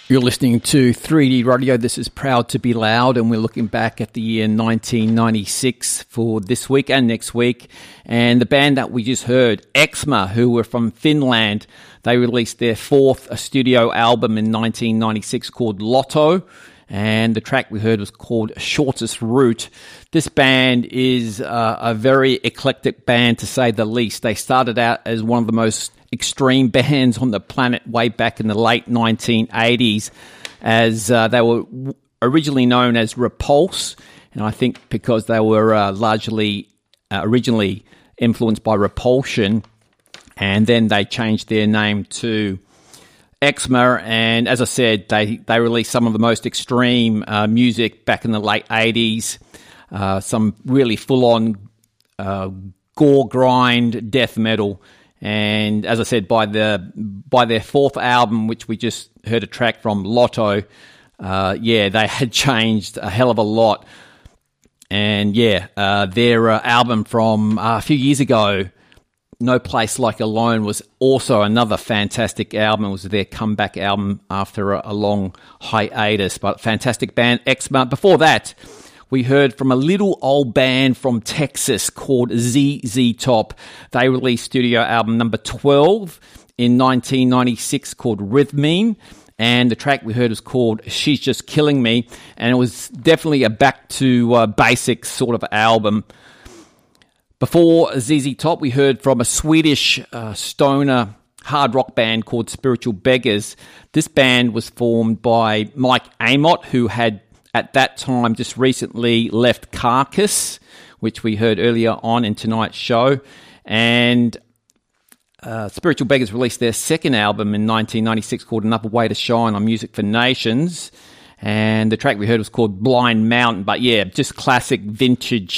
You're listening to 3D Radio. This is Proud to be Loud, and we're looking back at the year 1996 for this week and next week. And the band that we just heard, Exma, who were from Finland, they released their fourth studio album in 1996 called Lotto, and the track we heard was called Shortest Route. This band is a very eclectic band, to say the least. They started out as one of the most extreme bands on the planet way back in the late 1980s, as they were originally known as Repulse, and I think because they were largely originally influenced by Repulsion, and then they changed their name to Exma, and as I said, they released some of the most extreme music back in the late 80s, some really full-on gore grind death metal. And as I said, by their fourth album, which we just heard a track from, Lotto, they had changed a hell of a lot. And their album from a few years ago, No Place Like Alone, was also another fantastic album. It was their comeback album after a long hiatus, but fantastic band, Exma. Before that, we heard from a little old band from Texas called ZZ Top. They released studio album number 12 in 1996 called Rhythmine, and the track we heard was called She's Just Killing Me, and it was definitely a back to basics sort of album. Before ZZ Top, we heard from a Swedish stoner hard rock band called Spiritual Beggars. This band was formed by Mike Amott, who had at that time just recently left Carcass, which we heard earlier on in tonight's show. And Spiritual Beggars released their second album in 1996 called Another Way to Shine on Music for Nations. And the track we heard was called Blind Mountain. But yeah, just classic vintage